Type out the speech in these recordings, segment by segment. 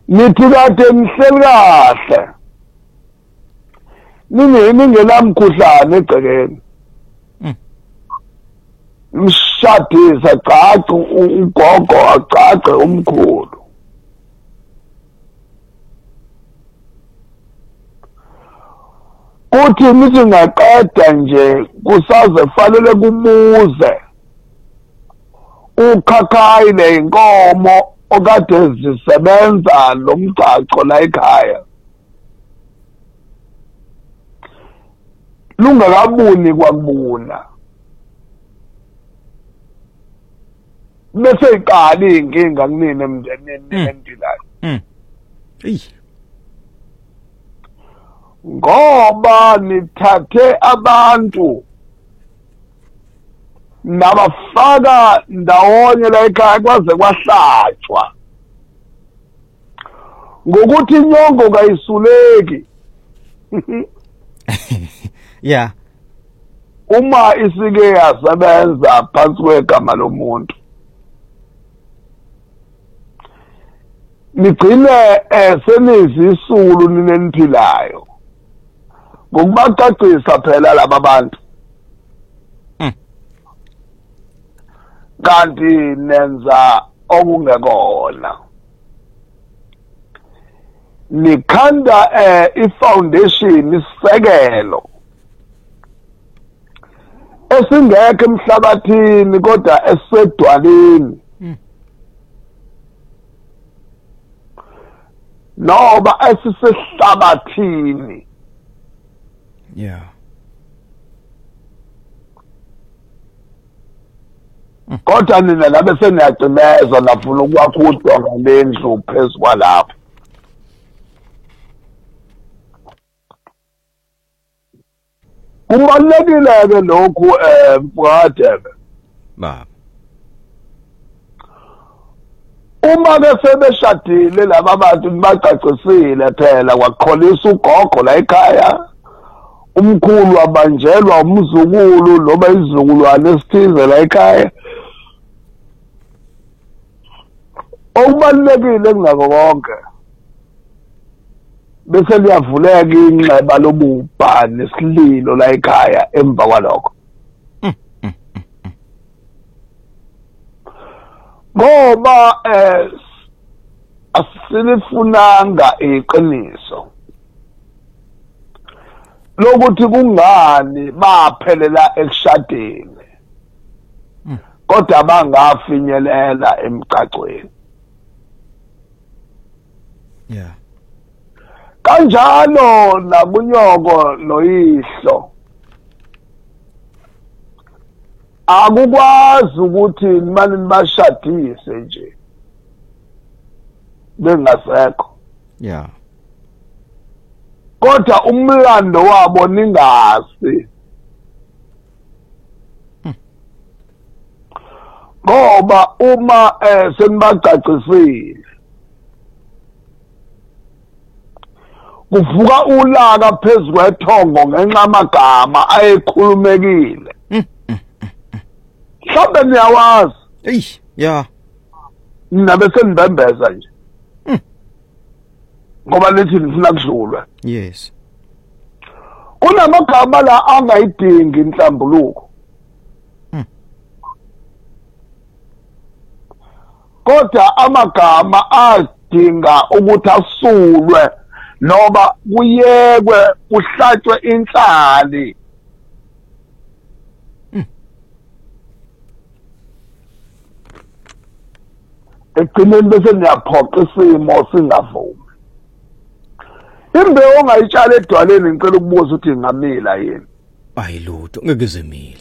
nithi kade nihleli kahle ningenamkhuhlane egcekeni mshadisa caca ugogo acace umkhulu kuthi nithi ngaqeda nje kusaze fanele kumuze ukhakhayile inkomo okade zisebenza lo mgcaco la ekhaya lungakabuni kwakubuna bese iqala inkinga kunini emndenini endilayo ngoba nithathe abantu nabafaka ndawonye la ekhaya kwaze kwahlatshwa ngokuthi inyongo kayisuleki yeah uma isike yasebenza phansi kwegama lomuntu nigcine senizisulu nineniphilayo ngokubacacisa phela laba bantu kanti nenza okungekona nikhanda ifoundation isekelo esingekho emhlabathini kodwa esedwaleni noba esisehlabathini yeah kodwa nina labe seniyacimeza nafuna ukwakhutshwa ngalendlu phezu kwalapho kubalulekile-ke lokhu mfowethu baba uma-ke sebeshadile laba bantu nibacacisile phela kwakholisa ugogo la ekhaya umkhulu abanjelwa umzukulu noma izizukulwane esithize la ekhaya okubalulekile kunako konke bese liyavuleka inxeba lobubhane nesililo la ekhaya emva kwalokho ngoba asilifunanga iqiniso lokuthi kungani baphelela ekushadeni kodwa bangafinyelela emgcacweni yeah kanjalo nakunyoko noyihlo akukwazi ukuthi manje nibashadise nje bengasekho yeah kodwa umlando wabo ningazi ngoba uma senibacacisile kuvuka ulaka phezu kwethongo ngenxa amagama ayekhulumekile mhlawumbe niyawazi yeah nabe senibembeza nje ngoba lethi nifuna kudlulwe yes kunamagama la angayidingi inhlambuluko kodwa amagama adinga ukuthi asulwe noma kuyekwe kuhlatshwe inhlali ekugcineni bese niyaphoqa isimo singavumi imbewu ongayitshala edwaleni ngicela ukubuza ukuthi ingamila yini ayilutho ngeke zemile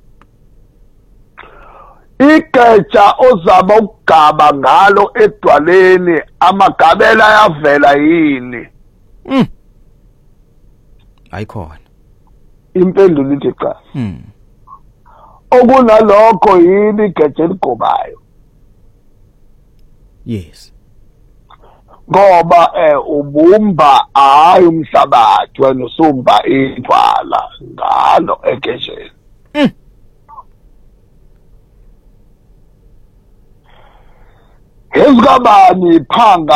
igeja ozaba ukugaba ngalo edwaleni amagabela ayavela yini ayikhona impendulo ithi cha okunalokho yini igeja eligobayo yes ngoba ubumba hayi umhlabathi wena usumba indwala ngalo egejeni ezikabani phanga